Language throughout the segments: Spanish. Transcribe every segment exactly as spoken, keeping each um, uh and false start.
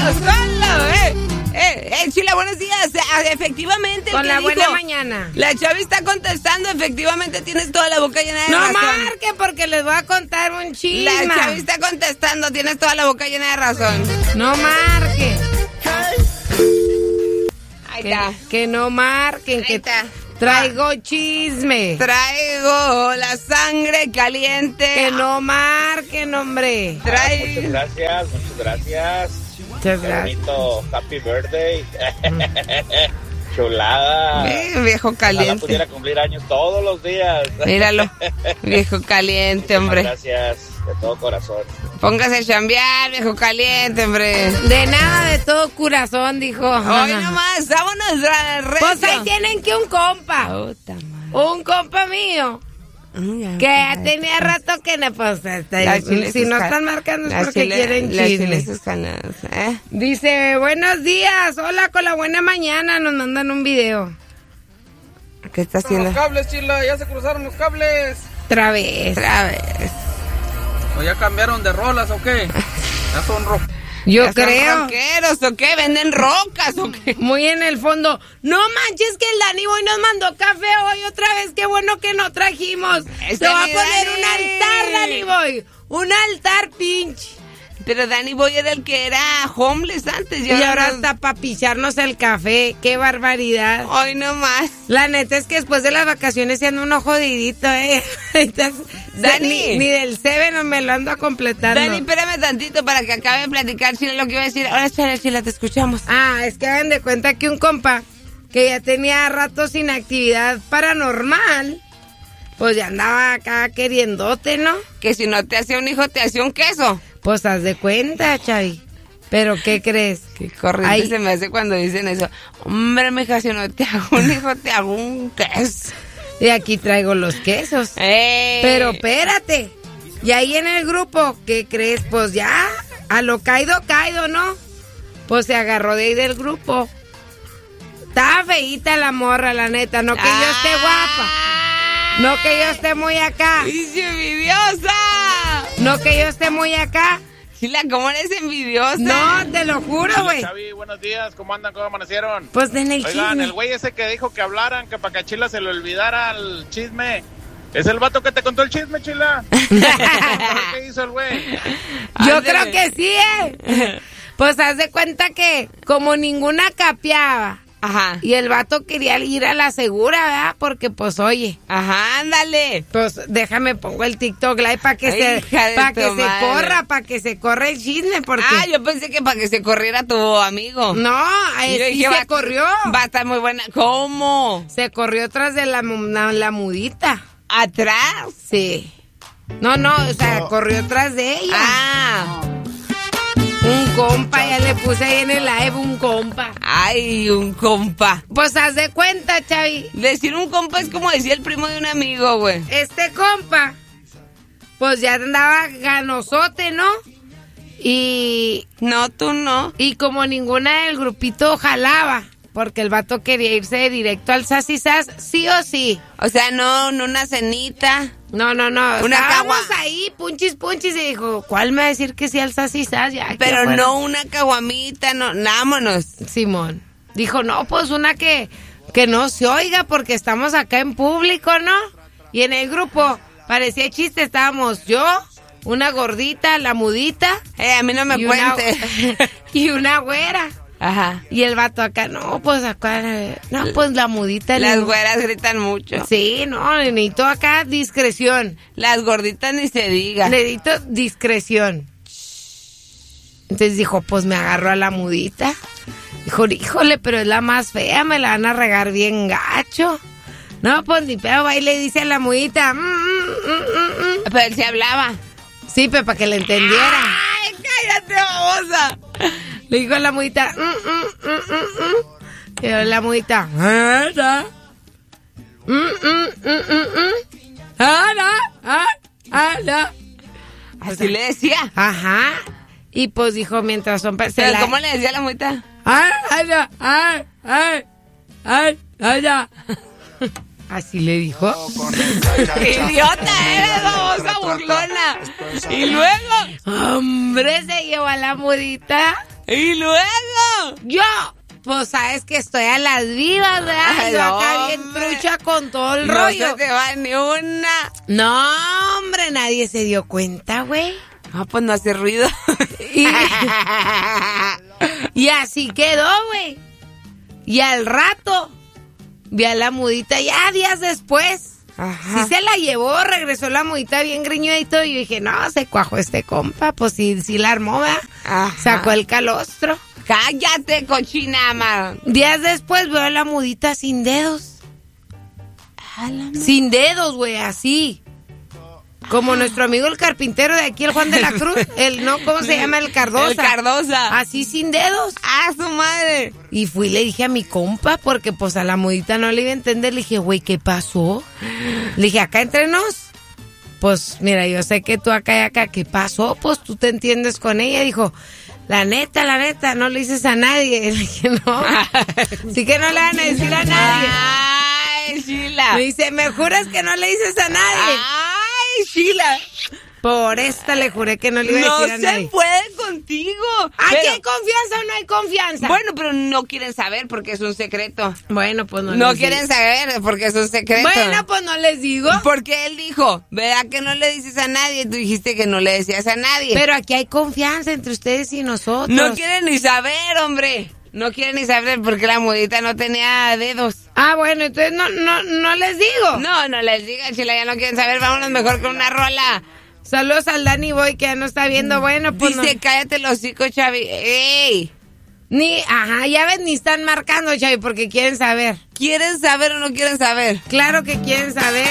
vámonos con la... Eh, eh, eh, Chila, buenos días. Efectivamente. Con la dijo? buena mañana. La Chavi está contestando. Efectivamente, tienes toda la boca llena de no razón. No marquen porque les voy a contar un chisme. La Chavi está contestando. Tienes toda la boca llena de razón. No marquen. Ahí que, está. Que no marquen. Ahí que está. Traigo chisme. Traigo la sangre caliente. Que no marquen, hombre. Trae... Muchas gracias, muchas gracias. Muchas Qué gracias. bonito, happy birthday. Chulada. Eh, viejo caliente. Ojalá pudiera cumplir años todos los días. Míralo, viejo caliente, hombre. Gracias, de todo corazón. Póngase a chambear, viejo caliente, hombre. De nada, de todo corazón, dijo. Hoy nomás, vámonos al resto. Pues ahí tienen que un compa. Puta madre. Un compa mío. Mm, Que ya tenía rato que no, pues, está, si no están marcando es porque chile, quieren chisme. ¿eh? Dice, buenos días, hola con la buena mañana, nos mandan un video. ¿Qué está haciendo? Los cables, Chila, ya se cruzaron los cables. Otra vez. Otra vez. ¿O ya cambiaron de rolas o qué? Ya son rojas. Yo ¿Ya creo. ¿Son rockeros o qué? ¿Venden rocas o qué? Muy en el fondo. No manches que el Dani Boy nos mandó café hoy otra vez. Qué bueno que no trajimos. Este Te voy a poner Dani. un altar, Dani Boy. Un altar, pinche. Pero Dani Boy era el que era homeless antes. Y, y ahora nos... está para picharnos el café. Qué barbaridad. Hoy no más. La neta es que después de las vacaciones se anda uno jodidito, eh. Dani. Ni, ni del Seven me lo ando completando. Dani, espérame tantito para que acabe de platicar, Chila, lo que iba a decir. Ahora, Chila, Chila, te escuchamos. Ah, es que hagan de cuenta que un compa que ya tenía rato sin actividad paranormal, pues ya andaba acá queriendote, ¿no? Que si no te hacía un hijo, te hacía un queso. Pues haz de cuenta, Chavi. ¿Pero qué crees? Qué corriente Ay. se me hace cuando dicen eso. Hombre, mija, si no te hago un hijo, te hago un queso. Y aquí traigo los quesos. ¡Ey! Pero espérate. Y ahí en el grupo, ¿qué crees? Pues ya, a lo caído, caído, ¿no? Pues se agarró de ahí del grupo. Estaba feíta la morra, la neta. No que ah. yo esté guapa. No que yo esté muy acá. ¡Dice envidiosa! No que yo esté muy acá. Chila, ¿cómo eres envidiosa? No, te lo juro, güey. Chavi, buenos días, ¿cómo andan? ¿Cómo amanecieron? Pues den el Oigan, chisme. el güey ese que dijo que hablaran, que para que a Chila se le olvidara el chisme. ¿Es el vato que te contó el chisme, Chila? ¿Qué hizo el güey? Yo Ándale. creo que sí, eh. Pues haz de cuenta que como ninguna capeaba. Ajá. Y el vato quería ir a la segura, ¿verdad? Porque, pues, oye. Ajá, ándale. Pues, déjame, pongo el TikTok live para que, Ay, se, pa que se corra, para que se corra el chisme, porque... Ah, yo pensé que para que se corriera tu amigo. No, ahí sí dije, se va, corrió. Va a estar muy buena. ¿Cómo? Se corrió tras de la, la, la mudita. ¿Atrás? Sí. No, no, o sea, no. corrió tras de ella. Ah. Un compa, ya le puse ahí en el live un compa. Ay, un compa. Pues haz de cuenta, Chavi. Decir un compa es como decir el primo de un amigo, güey. Este compa, pues ya andaba ganosote, ¿no? Y... No, tú no. Y como ninguna del grupito jalaba, porque el vato quería irse directo al sas y sas, sí o sí. O sea, no, no una cenita. No, no, no. Una Estábamos cagua... ahí, punchis, punchis, y dijo, ¿cuál me va a decir que sí al sas y sas? Ya, pero no una caguamita, no, vámonos. Simón. Dijo, no, pues una que, que no se oiga porque estamos acá en público, ¿no? Y en el grupo, parecía chiste, estábamos yo, una gordita, la mudita. Eh, a mí no me y cuentes. Una, y una güera. Ajá. Y el vato acá, no, pues acá, no, pues la mudita. Las ni... güeras gritan mucho. Sí, no, necesito acá discreción. Las gorditas ni se diga. Necesito discreción. Entonces dijo, pues me agarró a la mudita. Dijo, híjole, pero es la más fea, me la van a regar bien gacho. No, pues ni pedo, va y le dice a la mudita. Mm, mm, mm, mm. Pero él se hablaba. Sí, pero para que le entendiera. ¡Ay, cállate, babosa! Le dijo a la mudita, mm, mm, mm, mm, mm. Y la mudita, ah, no. Mm, mm, mm, mm, mm. Ah, no, ah, ah, no. Así le decía. Ajá. Y pues dijo, mientras son... ¿Pero la... cómo le decía a la mudita? Ay, ay, ay, ay, ay, ay, ay. Así le dijo. ¡Qué idiota eres, babosa burlona! Y luego... Hombre, se llevó a la mudita Y luego, yo, pues sabes que estoy a las vivas, ¿verdad? Ay, Yo acá hombre. bien trucha con todo el no rollo. se te va ni una. No, hombre, nadie se dio cuenta, güey. Ah, pues no hace ruido. Y, y así quedó, güey. Y al rato, vi a la mudita ya días después. Ajá. Sí se la llevó, regresó la mudita bien greñuda y todo. Y yo dije, no, se cuajó este compa. Pues sí, sí la armó, ¿verdad? Ajá. Sacó el calostro. Cállate, cochina, ma. Días después veo a la mudita sin dedos. Sin dedos, güey, así. Como nuestro amigo el carpintero de aquí, el Juan de la Cruz. El, ¿no? ¿Cómo se llama? El Cardosa. El Cardosa. Así sin dedos. ¡Ah, su madre! Y fui y le dije a mi compa, porque pues a la mudita no le iba a entender. Le dije, güey, ¿qué pasó? Le dije, acá entre nos. Pues mira, yo sé que tú acá y acá, ¿qué pasó? Pues tú te entiendes con ella. Dijo, la neta, la neta, no le dices a nadie. Le dije, no. Sí que no le van a decir a nadie. ¡Ay, Sheila! Me dice, ¿me juras que no le dices a nadie? ¡Ay, Sheila! Por esta le juré que no le iba a No decir a se nadie. puede contigo. ¿Aquí Pero- hay confianza o no hay confianza? Bueno, pero no quieren saber porque es un secreto. bueno pues no No les quieren digo. saber porque es un secreto. Bueno, pues no les digo. Porque él dijo, ¿verdad que no le dices a nadie? Tú dijiste que no le decías a nadie. Pero aquí hay confianza entre ustedes y nosotros. No quieren ni saber, hombre. No quieren ni saber porque la mudita no tenía dedos. Ah, bueno, entonces no, no, no les digo. No, no les digan, Chila, ya no quieren saber. Vámonos mejor con una rola. Saludos al Danny Boy que ya no está viendo. Bueno, pues Dice, no. cállate los hocico, Chavi. ¡Ey! Ni, ajá, ya ves, ni están marcando, Chavi, porque quieren saber. ¿Quieren saber o no quieren saber? Claro que quieren saber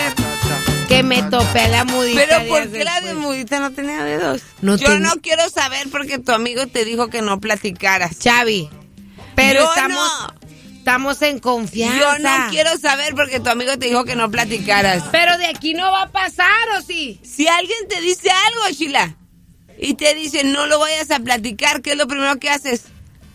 que me topé a la mudita. Pero ¿por días qué la de después. mudita no tenía dedos? No Yo ten- no quiero saber porque tu amigo te dijo que no platicaras. Chavi, pero Yo estamos, no. estamos en confianza. Yo no quiero saber porque tu amigo te dijo que no platicaras. Pero de aquí no va a pasar, ¿o sí? Si alguien te dice algo, Sheila, y te dice no lo vayas a platicar, ¿qué es lo primero que haces?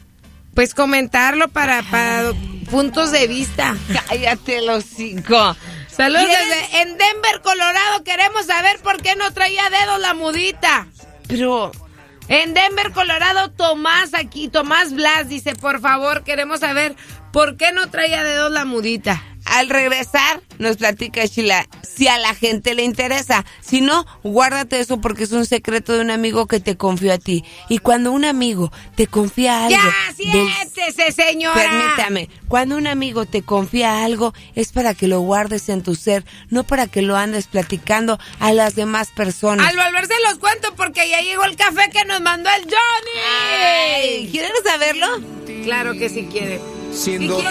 Pues comentarlo para, para puntos de vista. Cállate los cinco. Saludos ¿Quieres? desde en Denver, Colorado. Queremos saber por qué no traía dedos la mudita. Pero En Denver, Colorado, Tomás aquí, Tomás Blas dice, por favor, queremos saber por qué no traía dedos la mudita. al regresar nos platica Sheila si a la gente le interesa. Si no, guárdate eso porque es un secreto de un amigo que te confió a ti. Y cuando un amigo te confía algo... ¡Ya, del- siéntese, señora! Permítame, cuando un amigo te confía algo es para que lo guardes en tu ser, no para que lo andes platicando a las demás personas. Al volver se los cuento porque ya llegó el café que nos mandó el Johnny. Ay, ¿quieren saberlo? Claro que sí quiere. Siendo